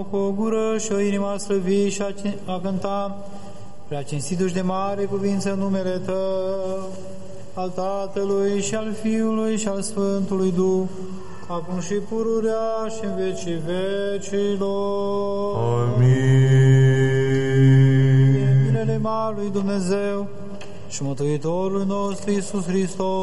Cu o gură și o inimă a slăvi și a cânta, prea cinstitu-și de mare cuvință numele Tău, al Tatălui și al Fiului și al Sfântului Duh, acum și pururea și în vecii vecilor. Amin. Binele mare lui Dumnezeu și Mântuitorul nostru Iisus Hristos,